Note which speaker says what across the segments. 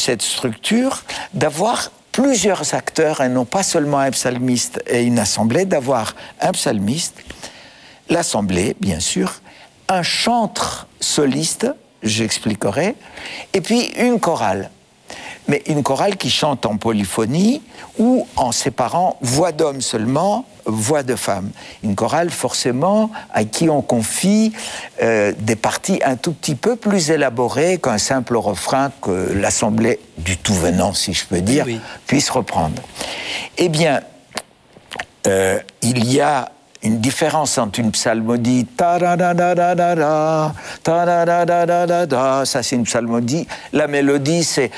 Speaker 1: cette structure d'avoir plusieurs acteurs et non pas seulement un psalmiste et une assemblée, d'avoir un psalmiste, l'assemblée, bien sûr, un chantre soliste, j'expliquerai, et puis une chorale. Mais une chorale qui chante en polyphonie ou en séparant voix d'homme seulement, voix de femme. Une chorale, forcément, à qui on confie des parties un tout petit peu plus élaborées qu'un simple refrain que l'assemblée du tout venant, si je peux dire, puisse reprendre. Eh bien, il y a une différence entre une psalmodie ta-da-da-da-da-da, ta-da-da-da-da-da, ça c'est une psalmodie. La mélodie c'est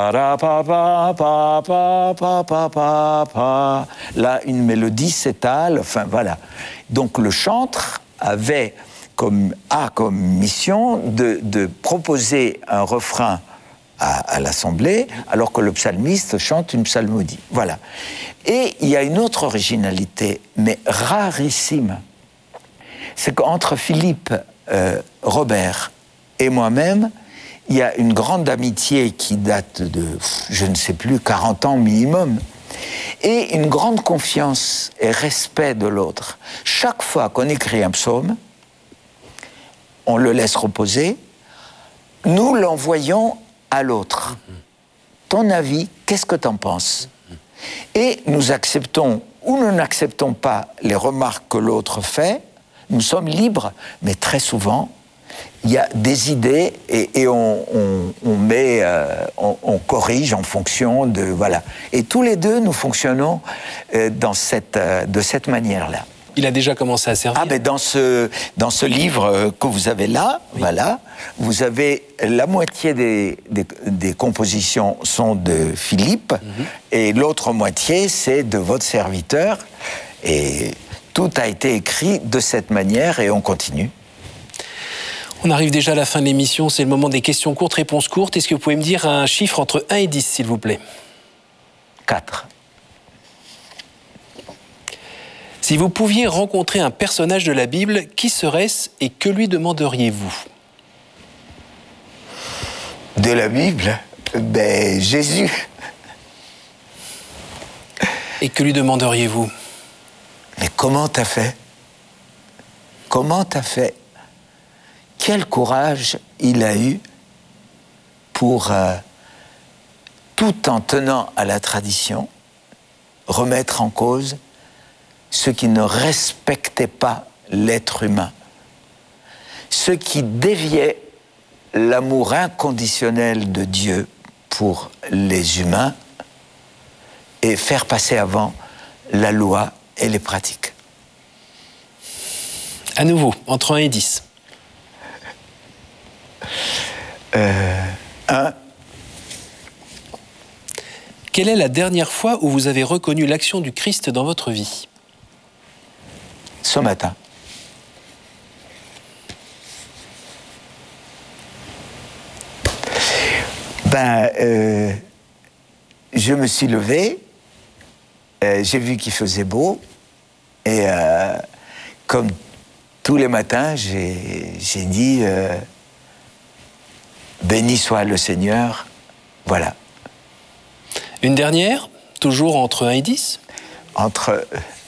Speaker 1: ta-ra-pa-pa-pa-pa-pa-pa-pa. Là, une mélodie s'étale, enfin voilà. Donc le chantre a comme mission de proposer un refrain à l'assemblée, alors que le psalmiste chante une psalmodie. Voilà. Et il y a une autre originalité, mais rarissime. C'est qu'entre Philippe, Robert et moi-même, il y a une grande amitié qui date de, je ne sais plus, 40 ans minimum, et une grande confiance et respect de l'autre. Chaque fois qu'on écrit un psaume, on le laisse reposer, nous l'envoyons à l'autre. Ton avis, qu'est-ce que t'en penses ? Et nous acceptons ou nous n'acceptons pas les remarques que l'autre fait. Nous sommes libres, mais très souvent, il y a des idées et on corrige en fonction de... Voilà. Et tous les deux, nous fonctionnons de cette manière-là.
Speaker 2: Il a déjà commencé à servir.
Speaker 1: Ah, ben dans ce livre que vous avez là, voilà, vous avez la moitié des compositions sont de Philippe, et l'autre moitié, c'est de votre serviteur. Et tout a été écrit de cette manière, et on continue.
Speaker 2: On arrive déjà à la fin de l'émission, c'est le moment des questions courtes, réponses courtes. Est-ce que vous pouvez me dire un chiffre entre 1 et 10, s'il vous plaît ?
Speaker 1: 4.
Speaker 2: Si vous pouviez rencontrer un personnage de la Bible, qui serait-ce et que lui demanderiez-vous ?
Speaker 1: De la Bible ? Ben, Jésus.
Speaker 2: Et que lui demanderiez-vous ?
Speaker 1: Mais comment t'as fait ? Comment t'as fait ? Quel courage il a eu pour, tout en tenant à la tradition, remettre en cause ceux qui ne respectaient pas l'être humain, ceux qui déviaient l'amour inconditionnel de Dieu pour les humains et faire passer avant la loi et les pratiques.
Speaker 2: À nouveau, entre 1 et 10.
Speaker 1: 1.
Speaker 2: Quelle est la dernière fois où vous avez reconnu l'action du Christ dans votre vie ?
Speaker 1: Ce matin. Je me suis levé, j'ai vu qu'il faisait beau, et comme tous les matins, j'ai dit béni soit le Seigneur, voilà.
Speaker 2: Une dernière, toujours entre 1 et 10 ?
Speaker 1: Entre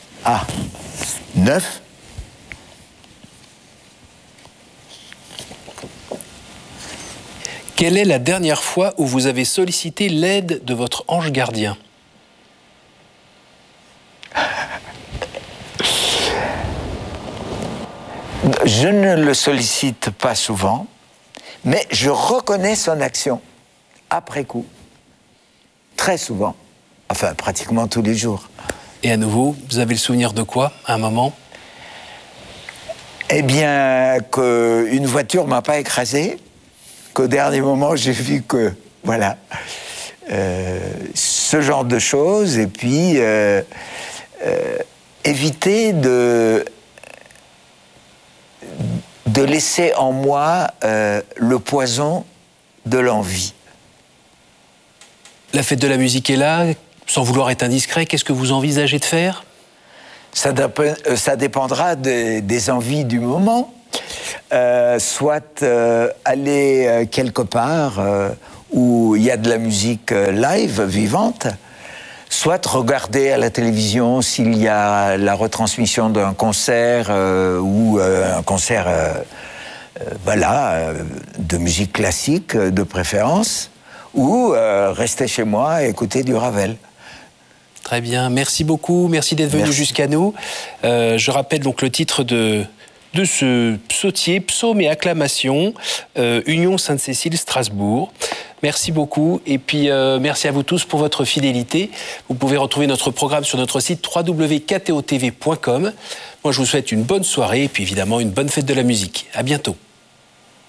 Speaker 1: 9.
Speaker 2: Quelle est la dernière fois où vous avez sollicité l'aide de votre ange gardien ?
Speaker 1: Je ne le sollicite pas souvent, mais je reconnais son action après coup. Très souvent. Enfin, pratiquement tous les jours.
Speaker 2: Et à nouveau, vous avez le souvenir de quoi, à un moment ?
Speaker 1: Eh bien, qu'une voiture ne m'a pas écrasé, qu'au dernier moment, j'ai vu que, voilà, ce genre de choses, et puis éviter de laisser en moi le poison de l'envie.
Speaker 2: La fête de la musique est là, sans vouloir être indiscret, qu'est-ce que vous envisagez de faire ?
Speaker 1: Ça dépendra des envies du moment. Soit aller quelque part où où il y a de la musique live, vivante, soit regarder à la télévision s'il y a la retransmission d'un concert ou un concert de musique classique de préférence, ou rester chez moi et écouter du Ravel.
Speaker 2: Très bien, merci beaucoup, merci d'être venu jusqu'à nous. Je rappelle donc le titre de ce psautier, Psaumes et acclamations, Union Sainte-Cécile, Strasbourg. Merci beaucoup et puis merci à vous tous pour votre fidélité. Vous pouvez retrouver notre programme sur notre site www.ktotv.com. Moi je vous souhaite une bonne soirée et puis évidemment une bonne fête de la musique. À bientôt.